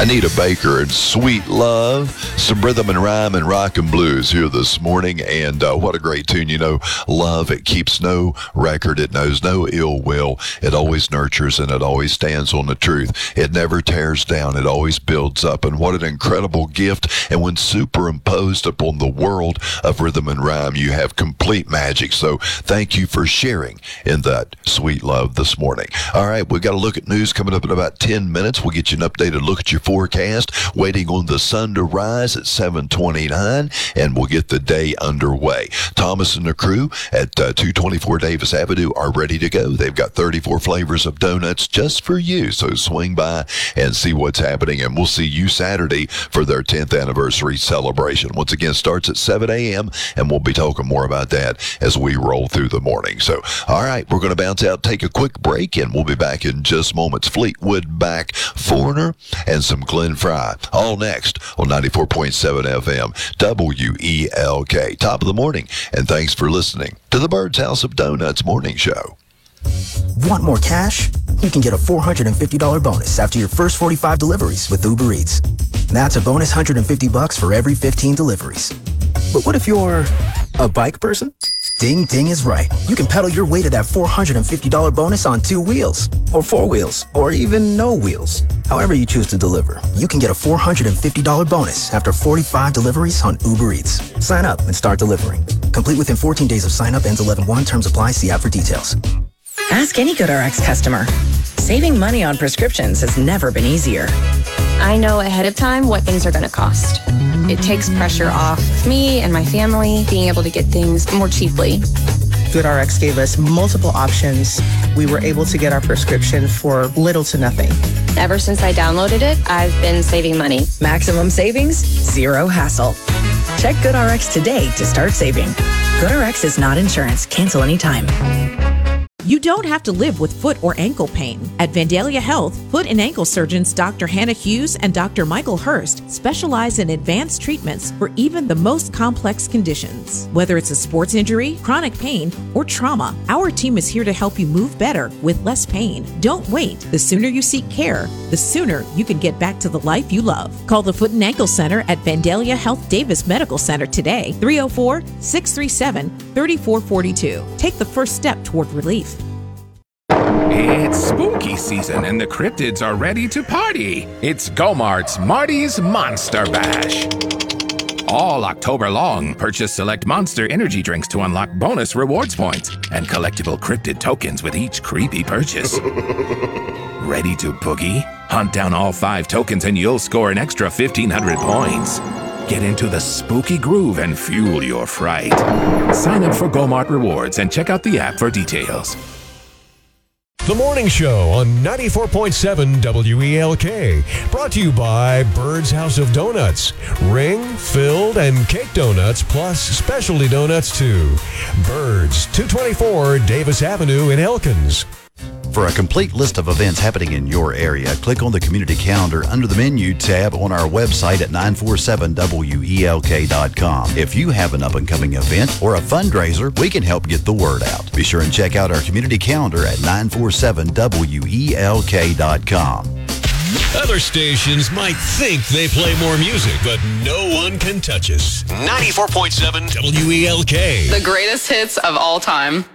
Anita Baker and Sweet Love, some rhythm and rhyme and rock and blues here this morning. And what a great tune. You know, love, it keeps no record. It knows no ill will. It always nurtures and it always stands on the truth. It never tears down. It always builds up. And what an incredible gift. And when superimposed upon the world of rhythm and rhyme, you have complete magic. So thank you for sharing in that Sweet Love this morning. All right, we've got a look at news coming up in about 10 minutes. We'll get you an updated look at your forecast, waiting on the sun to rise at 7:29, and we'll get the day underway. Thomas and the crew at 224 Davis Avenue are ready to go. They've got 34 flavors of donuts just for you, so swing by and see what's happening, and we'll see you Saturday for their 10th anniversary celebration. Once again, starts at 7 a.m., and we'll be talking more about that as we roll through the morning. So, all right, we're going to bounce out, take a quick break, and we'll be back in just moments. Fleetwood Mac, Foreigner, and some Glenn Fry. All next on 94.7 FM, WELK. Top of the morning, and thanks for listening to the Bird's House of Donuts Morning Show. Want more cash? You can get a $450 bonus after your first 45 deliveries with Uber Eats. That's a bonus $150 for every 15 deliveries. But what if you're a bike person? Ding Ding is right. You can pedal your way to that $450 bonus on 2 wheels, or 4 wheels, or even no wheels. However you choose to deliver, you can get a $450 bonus after 45 deliveries on Uber Eats. Sign up and start delivering. Complete within 14 days of sign up, ends 11/1. Terms apply. See app for details. Ask any GoodRx customer. Saving money on prescriptions has never been easier. I know ahead of time what things are going to cost. It takes pressure off me and my family being able to get things more cheaply. GoodRx gave us multiple options. We were able to get our prescription for little to nothing. Ever since I downloaded it, I've been saving money. Maximum savings, zero hassle. Check GoodRx today to start saving. GoodRx is not insurance. Cancel anytime. You don't have to live with foot or ankle pain. At Vandalia Health, foot and ankle surgeons Dr. Hannah Hughes and Dr. Michael Hurst specialize in advanced treatments for even the most complex conditions. Whether it's a sports injury, chronic pain, or trauma, our team is here to help you move better with less pain. Don't wait. The sooner you seek care, the sooner you can get back to the life you love. Call the Foot and Ankle Center at Vandalia Health Davis Medical Center today, 304-637-3442. Take the first step toward relief. It's spooky season and the cryptids are ready to party. It's Go-Mart's Marty's Monster Bash. All October long, purchase select Monster energy drinks to unlock bonus rewards points and collectible cryptid tokens with each creepy purchase. Ready to boogie? Hunt down all 5 tokens and you'll score an extra 1,500 points. Get into the spooky groove and fuel your fright. Sign up for Go-Mart Rewards and check out the app for details. The Morning Show on 94.7 WELK. Brought to you by Bird's House of Donuts. Ring, filled, and cake donuts, plus specialty donuts too. Bird's, 224 Davis Avenue in Elkins. For a complete list of events happening in your area, click on the community calendar under the menu tab on our website at 947welk.com. If you have an up-and-coming event or a fundraiser, we can help get the word out. Be sure and check out our community calendar at 947welk.com. Other stations might think they play more music, but no one can touch us. 94.7 WELK. The greatest hits of all time.